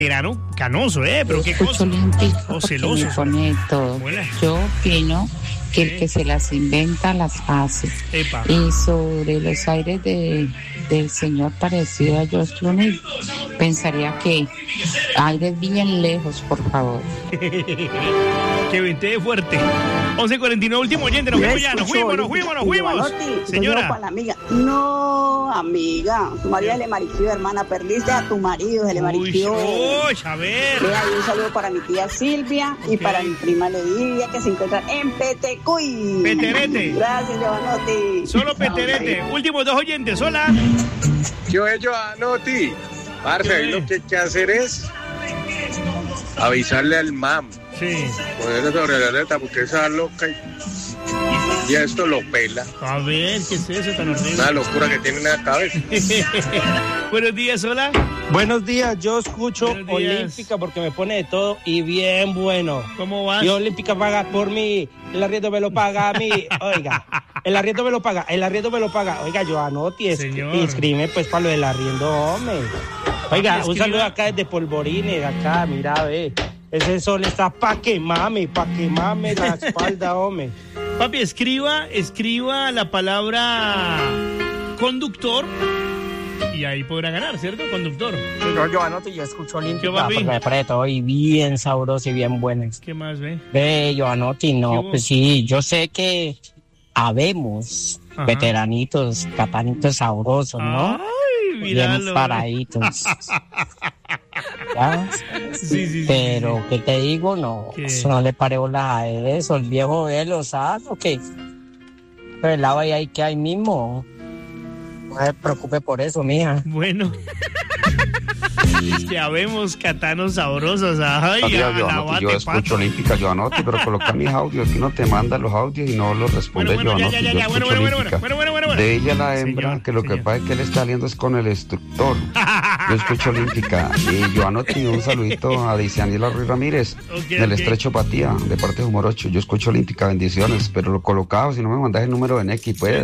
verano canoso, pero qué cosa. O celoso. Me pone todo. Hola. Yo opino que el que se las inventa las hace. Epa. Y sobre los aires del señor parecido a George Clooney, pensaría que aires bien lejos, por favor. Que vente fuerte. 11:49, último oyente, nos fuimos. Señora. Para la amiga. No, amiga. Tu marido se le marició, hermana. Perdiste a tu marido, se le marició. A ver. Un saludo para mi tía Silvia y para mi prima Lidia, que se encuentran en Petecuy. Peterete. Gracias, Giovanotti. Solo Peterete. Últimos 2 oyentes, hola. Yo, Giovanotti. Parce, ahí lo que hay que hacer es avisarle al mam. Sí. Ponerle sobre la letra porque esa loca y esto lo pela. A ver, ¿qué es eso tan horrible? Una locura que tiene en la cabeza. Buenos días, hola. Buenos días, yo escucho Olímpica porque me pone de todo y bien bueno. ¿Cómo vas? Y Olímpica paga por mí, el arriendo me lo paga a mí. Oiga, el arriendo me lo paga. Oiga, Giovanotti, inscríbeme pues para lo del arriendo, hombre. Oiga, un saludo acá desde Polvorines, acá, mira, ve. Ese sol está pa' quemarme la espalda, hombre. Papi, escriba la palabra conductor y ahí podrá ganar, ¿cierto? Conductor. Yo anoto y yo escucho Olímpica porque me pone todo y bien sabroso y bien bueno. ¿Qué más ve? Ve, yo anoto y no, pues sí, yo sé que habemos veteranitos, capanitos sabrosos, ¿no? Ay, míralo. Bien paraditos. ¿Ya? Sí. Pero, ¿qué te digo? No, eso no le pare bolas a eso. El viejo lo sabe, ¿o qué? Pero el lado ahí que hay mismo. No se preocupe por eso, mija. Bueno. Es que habemos catanos sabrosos. Ay, yo escucho Olímpica, yo anoto, pero coloca mis audios, que no te manda los audios y no los responde yo anoto. Bueno. De ella la hembra, señor, que lo que pasa es que él está saliendo es con el instructor. Yo escucho Olímpica y yo anoto y un saludito a Dicianiela Ruiz Ramírez del Estrecho Patía, de parte de Humor 8. Yo escucho Olímpica, bendiciones, pero lo colocado, si no me mandas el número de Neki, pues.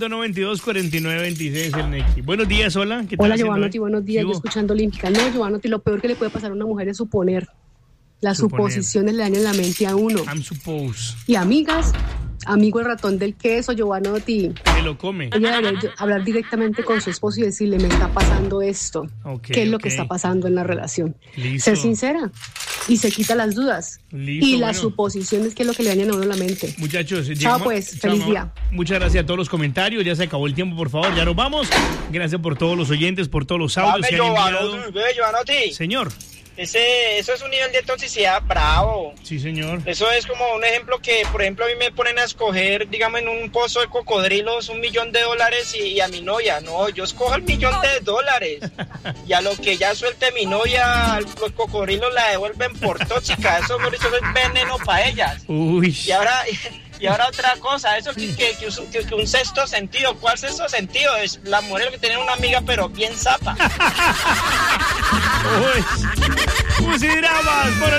16-292-4926 el Neki. Buenos días, hola. Hola, Giovanotti, buenos días, yo escuchando Olímpica. No, Giovanotti, lo peor que le puede pasar a una mujer es suponer. Las suposiciones le dañan la mente a uno. Y amigas, amigo el ratón del queso, Giovanotti. Que lo come. Ella debería hablar directamente con su esposo y decirle, me está pasando esto. ¿Qué es lo que está pasando en la relación? Listo. Ser sincera y se quita las dudas. Listo, y las suposiciones, que es lo que le dañan a uno la mente. Muchachos, chao pues, feliz día. Muchas gracias a todos los comentarios, ya se acabó el tiempo, por favor, ya nos vamos. Gracias por todos los oyentes, por todos los audios que han enviado. Giovanotti. Señor. Eso es un nivel de toxicidad bravo. Sí, señor. Eso es como un ejemplo que, por ejemplo, a mí me ponen a escoger, digamos, en un pozo de cocodrilos $1.000.000 y a mi novia. No, yo escojo el $1.000.000. Y a lo que ya suelte mi novia, los cocodrilos la devuelven por tóxica. Eso es veneno para ellas. Uy. Y ahora otra cosa, eso que un sexto sentido. ¿Cuál sexto sentido? Es la mujer que tiene una amiga pero bien zapa. Uy. Musidramas por